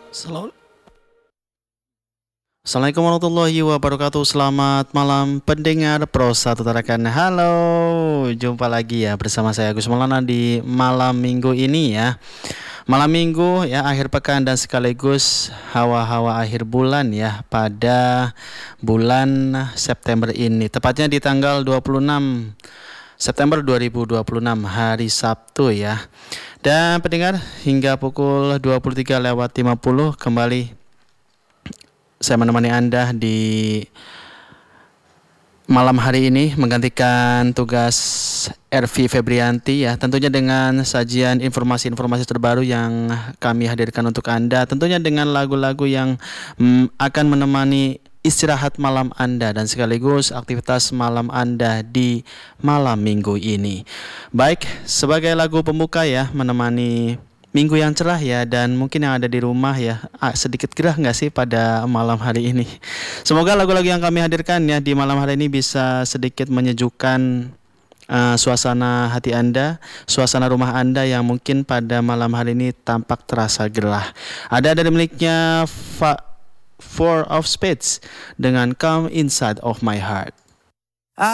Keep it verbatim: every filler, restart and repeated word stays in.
Selalu Assalamualaikum warahmatullahi wabarakatuh. Selamat malam pendengar Pro satu Tarakan. Halo, jumpa lagi ya bersama saya Agus Maulana di malam minggu ini ya. Malam minggu ya, akhir pekan dan sekaligus hawa-hawa akhir bulan ya, pada bulan September ini. Tepatnya di tanggal dua puluh enam September dua ribu dua puluh enam, hari Sabtu ya. Dan pendengar, hingga pukul dua puluh tiga lewat lima puluh kembali saya menemani Anda di malam hari ini, menggantikan tugas R V Febrianti ya, tentunya dengan sajian informasi-informasi terbaru yang kami hadirkan untuk Anda, tentunya dengan lagu-lagu yang mm, akan menemani istirahat malam Anda dan sekaligus aktivitas malam Anda di malam minggu ini. Baik, sebagai lagu pembuka ya, menemani minggu yang cerah ya, dan mungkin yang ada di rumah ya, ah, sedikit gerah nggak sih pada malam hari ini? Semoga lagu-lagu yang kami hadirkan ya di malam hari ini bisa sedikit menyejukkan uh, suasana hati Anda, suasana rumah Anda yang mungkin pada malam hari ini tampak terasa gerah. Ada dari miliknya Fa- Four of Spades dengan Come Inside of My Heart.